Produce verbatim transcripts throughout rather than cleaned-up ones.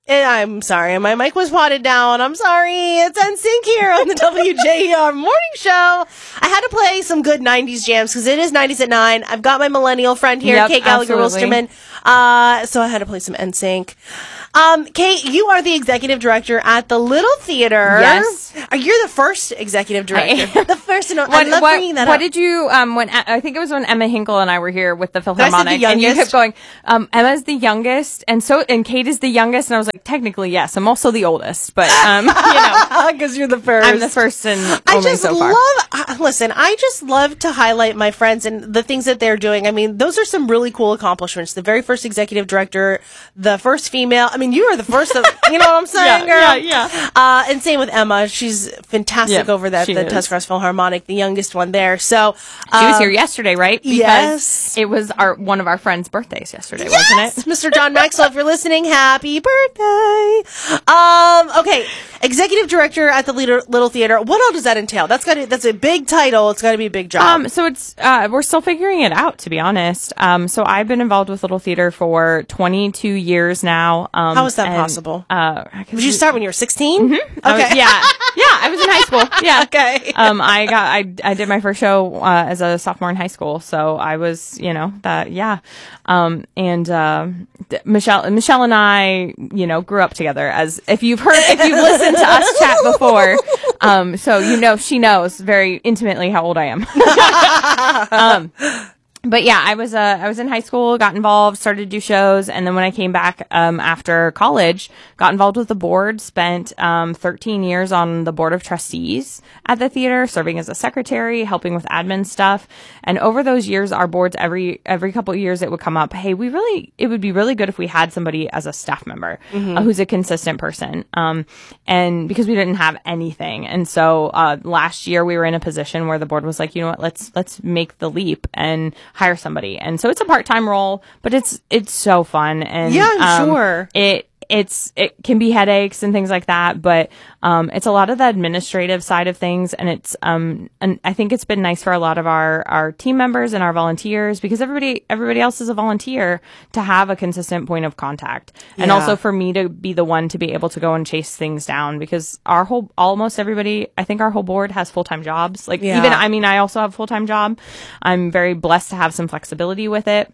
And I'm sorry, my mic was watered down. I'm sorry. It's N Sync here on the W J E R morning show. I had to play some good nineties jams because it is nineties at nine. I've got my millennial friend here, Yep, Kate Gallagher-Wilsterman. Uh, so I had to play some N Sync. Um, Kate, you are the executive director at the Little Theater. Yes. Are you the first executive director? The first. And I What, love what, bringing that what up. did you, um, when, I think it was when Emma Hinkle and I were here with the I said the Philharmonic, and you youngest? kept going, um, Emma's the youngest, and so, and Kate is the youngest, and I was like, technically, yes, I'm also the oldest, but, um, you know. Because you're the first. I'm the first and I only just so far. love, uh, listen, I just love to highlight my friends and the things that they're doing. I mean, those are some really cool accomplishments. The very first executive director, the first female. I mean, you are the first of, you know what I'm saying, Yeah, girl? yeah, yeah. Uh, and same with Emma. She's fantastic Yeah, over that, she the is. Tuscarawas Philharmonic, the youngest one there. So, She was um, here yesterday, right? Because yes. it was our one of our friends' birthdays yesterday, Yes! wasn't it? Mister John Maxwell, if you're listening, happy birthday. Um, okay. Executive director at the Little, Little Theater. What all does that entail? That's got to, that's a big title. It's got to be a big job. Um, so it's uh, we're still figuring it out, to be honest. Um, so I've been involved with Little Theater for twenty-two years now. Um, How is that and, possible? Uh, Did you start when you were sixteen? Mm-hmm. I was- Okay. yeah, yeah. I was in high school. Yeah. Okay. Um, I got I I did my first show uh, as a sophomore in high school, so I was you know that yeah. Um, and uh, th- Michelle Michelle and I you know grew up together. As if you've heard if you've listened to us chat before, um, so you know she knows very intimately how old I am. um, But yeah, I was uh, I was in high school, got involved, started to do shows, and then when I came back um, after college, got involved with the board. Spent um, thirteen years on the board of trustees at the theater, serving as a secretary, helping with admin stuff. And over those years, our boards every every couple of years it would come up. Hey, we really it would be really good if we had somebody as a staff member uh, who's a consistent person. Um, and because we didn't have anything, and so uh, last year we were in a position where the board was like, you know what, let's let's make the leap and hire somebody. And so it's a part-time role, but it's it's so fun. And Yeah, I'm um, sure. it it's it can be headaches and things like that, but um it's a lot of the administrative side of things, and it's um and I think it's been nice for a lot of our our team members and our volunteers, because everybody everybody else is a volunteer, to have a consistent point of contact. And Yeah. also for me to be the one to be able to go and chase things down, because our whole almost everybody I think our whole board has full-time jobs. Like Yeah. even I mean I also have a full-time job. I'm very blessed to have some flexibility with it.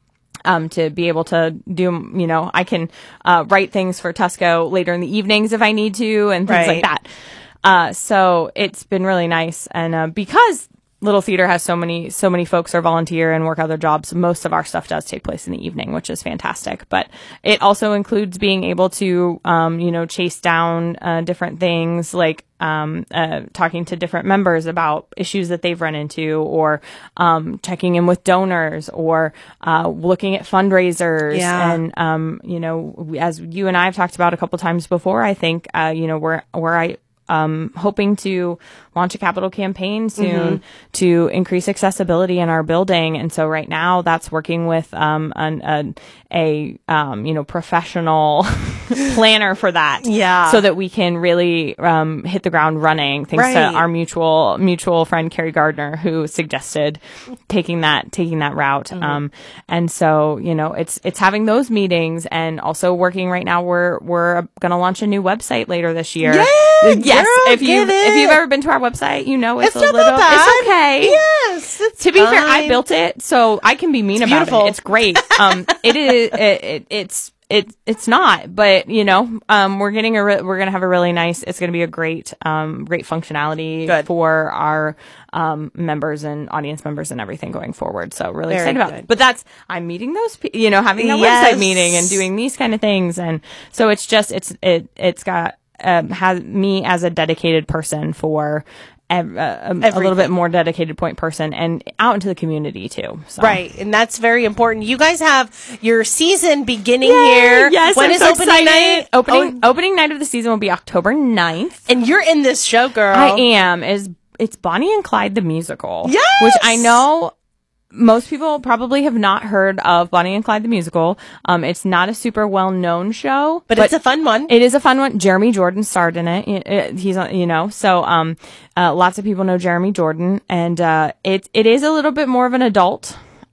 Um, to be able to do, you know, I can uh, write things for Tusco later in the evenings if I need to, and things Right. like that. Uh, so it's been really nice, and uh, because Little Theater has so many, so many folks are volunteer and work other jobs, most of our stuff does take place in the evening, which is fantastic. But it also includes being able to, um, you know, chase down uh, different things, like um, uh, talking to different members about issues that they've run into, or um, checking in with donors, or uh, looking at fundraisers. Yeah. And um, you know, we- as you and I have talked about a couple times before, I think uh, you know, where where I. Um, hoping to launch a capital campaign soon to increase accessibility in our building. And so right now that's working with, um, an, a, a, um, you know, professional planner for that. Yeah. So that we can really, um, hit the ground running, thanks Right. to our mutual, mutual friend, Carrie Gardner, who suggested taking that, taking that route. Um, and so, you know, it's, it's having those meetings, and also working right now. We're, we're going to launch a new website later this year. Yeah, Yes, girl, if you get it. if you've ever been to our website, you know it's, It's a not little. that It's bad. okay. Yes. It's To be fair, I fine. built it, so I can be mean It's about beautiful. it. It's great. Um, it is. It, it, it's. It, it's not, but you know, um, we're getting a, re- we're going to have a really nice, it's going to be a great, um, great functionality Good. for our, um, members and audience members and everything going forward. So really Very excited about good. it. But that's, I'm meeting those, pe- you know, having a Yes. website meeting and doing these kind of things. And so it's just, it's, it, it's got, um, has me as a dedicated person for ev- uh, a, a little Everything. bit more dedicated point person, and out into the community too. So. Right, and that's very important. You guys have your season beginning Yay! here. Yes, when I'm is so opening excited. night? Opening Oh, opening night of the season will be October ninth. and you're in this show, girl. I am. Is it's Bonnie and Clyde the musical? Yes! Which I know most people probably have not heard of Bonnie and Clyde the musical. Um, it's not a super well known show, but, it's a fun one. It is a fun one. Jeremy Jordan starred in it. It- it- He's, on- you know, so, um, uh, lots of people know Jeremy Jordan, and, uh, it, it is a little bit more of an adult,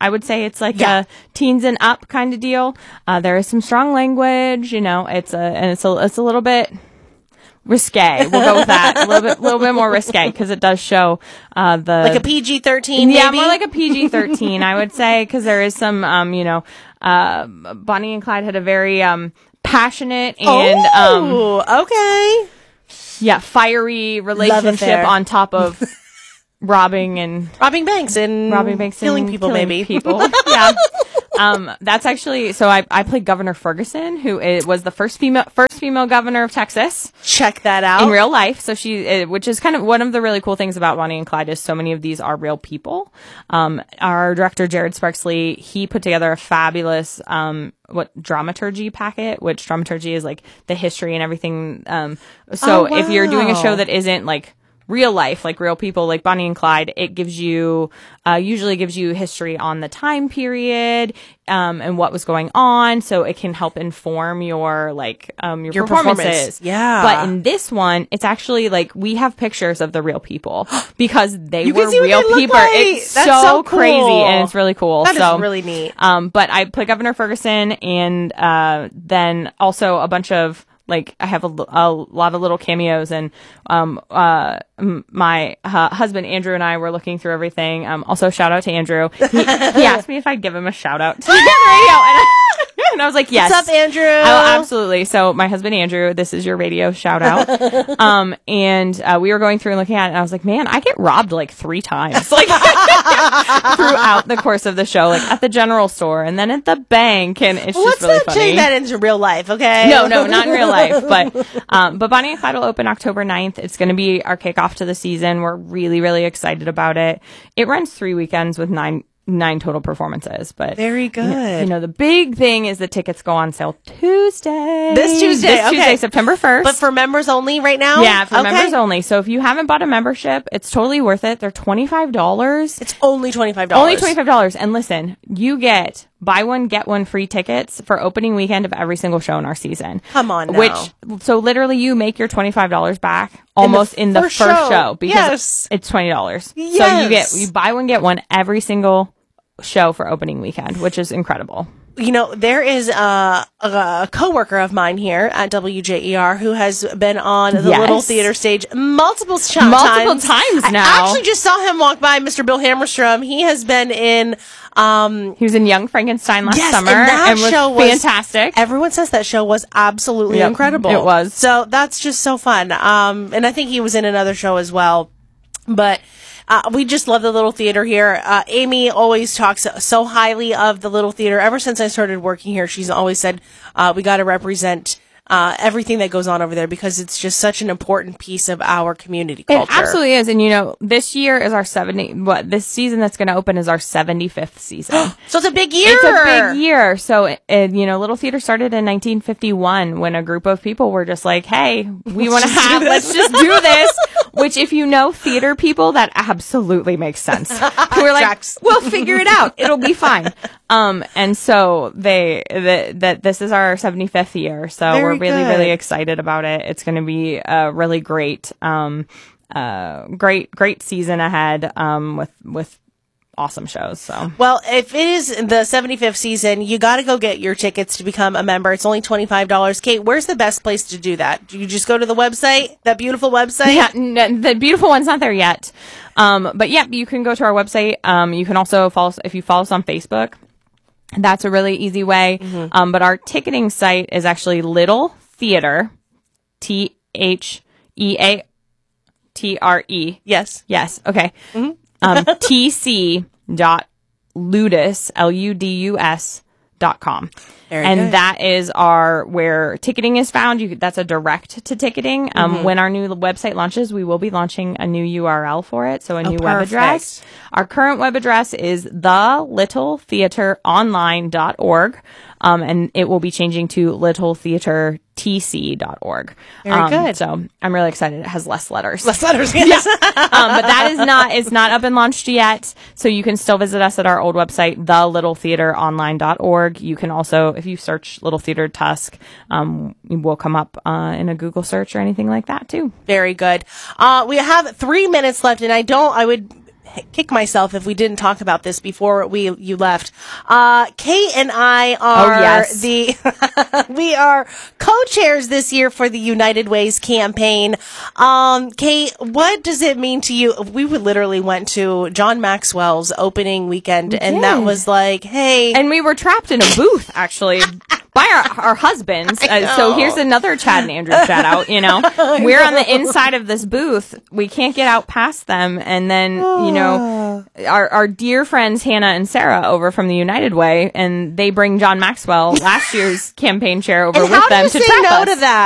I would say it's like Yeah. a teens and up kind of deal. Uh, there is some strong language, you know, it's a, and it's a, it's a little bit risque. We'll go with that. A little bit, little bit more risque because it does show, uh, the. Like a P G thirteen, Yeah, maybe? more like a P G thirteen, I would say, because there is some, um, you know, uh, Bonnie and Clyde had a very, um, passionate and, um, oh, okay. yeah, fiery relationship affair. on top of robbing and Robbing banks and robbing banks killing and people, killing maybe. people. Yeah. Um, that's actually, so I, I played Governor Ferguson, who is, was the first female, first female governor of Texas. Check that out. In real life. So she, uh, which is kind of one of the really cool things about Bonnie and Clyde is so many of these are real people. Um, our director, Jared Sparksley, he put together a fabulous, um, what dramaturgy packet, which dramaturgy is like the history and everything. Um, so Oh, if you're doing a show wow. that isn't like real life, like real people, like Bonnie and Clyde, it gives you, uh, usually gives you history on the time period, um, and what was going on. So it can help inform your, like, um, your, Your performances. performance. Yeah. But in this one, it's actually like, we have pictures of the real people because they You were can see what real they look people. like. It's That's so, so crazy cool. and it's really cool. That is so, really neat. Um, but I play Governor Ferguson and, uh, then also a bunch of, like, I have a, a lot of little cameos, and um, uh, m- my uh, husband Andrew and I were looking through everything. Um, also, shout out to Andrew. He, he asked me if I'd give him a shout out to the radio, and I, and I was like, "Yes, What's up, Andrew? I will absolutely." So, my husband Andrew, this is your radio shout out. um, and uh, we were going through and looking at it, and I was like, "Man, I get robbed like three times, like throughout the course of the show, like at the general store, and then at the bank, and it's Well, just let's really not funny." change that into real life, okay? No, no, not in real life. But um, but Bonnie and Clyde will open October ninth. It's going to be our kickoff to the season. We're really, really excited about it. It runs three weekends with nine nine total performances. But Very good. You know, the big thing is the tickets go on sale Tuesday. This Tuesday, This Tuesday, okay. September first. But for members only right now? yeah, for Okay. members only. So if you haven't bought a membership, it's totally worth it. They're twenty-five dollars. It's only twenty-five dollars. Only twenty-five dollars. And listen, you get buy one, get one free tickets for opening weekend of every single show in our season. Come on now. Which, so literally you make your twenty-five dollars back almost in the, first first show, show. because Yes. it's twenty dollars. So you Yes. get, you buy one, get one every single show for opening weekend, which is incredible. You know, there is a, a coworker of mine here at W J E R who has been on the Yes. Little Theater stage multiple ch- Multiple times. times now. I actually just saw him walk by, Mister Bill Hammerstrom. He has been in, um, He was in Young Frankenstein last yes, summer and that was show was fantastic. Everyone says that show was absolutely Yep, incredible. it was. So that's just so fun. Um, and I think he was in another show as well. But uh, we just love the Little Theater here. Uh, Amy always talks so highly of the Little Theater. Ever since I started working here, she's always said uh, we got to represent uh, everything that goes on over there because it's just such an important piece of our community culture. It absolutely is. And you know, this year is our seventy, what, this season that's going to open is our seventy-fifth season. So it's a big year. It's a big year. So, it, you know, Little Theater started in nineteen fifty-one when a group of people were just like, hey, we want to just do have, this. let's just do this. Which, if you know theater people, that absolutely makes sense. Who are like, Tracks. we'll figure it out. It'll be fine. Um, and so they, that, that this is our seventy-fifth year. So Very we're really, good. really excited about it. It's going to be a really great, um, uh, great, great season ahead, um, with, with, awesome shows. So Well, if it is the seventy-fifth season, you got to go get your tickets to become a member. It's only twenty-five dollars. Kate, where's the best place to do that? Do you just go to the website, that beautiful website? yeah, n- the beautiful one's not there yet. Um, but yeah, you can go to our website. Um, you can also follow us if you follow us on Facebook. That's a really easy way. Mm-hmm. Um, but our ticketing site is actually Little Theater, T H E A T R E. Yes. Yes. Okay. Mm-hmm. Um, T C dot ludus, L U D U S dot com. Very and good. that is our, where ticketing is found. You, that's a direct to ticketing. Um, Mm-hmm. when our new website launches, we will be launching a new U R L for it. So a new web perfect. address. Our current web address is the little theater online dot org. Um, and it will be changing to little theater T C dot org. Very um, good. So I'm really excited. It has less letters. Less letters. Yes. um, but that is not, it's not up and launched yet. So you can still visit us at our old website, the little theater online dot org. You can also, if you search Little Theater Tusk, um, we'll come up, uh, in a Google search or anything like that too. Very good. Uh, we have three minutes left, and I don't, I would kick myself if we didn't talk about this before we you left. Uh, Kate and I are Oh, yes. the we are co-chairs this year for the United Ways campaign. Um, Kate, what does it mean to you? We would literally went to John Maxwell's opening weekend, and that did. was like, hey, And we were trapped in a booth, actually, by our, our husbands. Uh, so here's another Chad and Andrew shout out, you know. We're on the inside of this booth. We can't get out past them. And then, you know, our, our dear friends Hannah and Sarah over from the United Way, and they bring John Maxwell, last year's campaign chair, over and with how do them you to say trap no us. to that?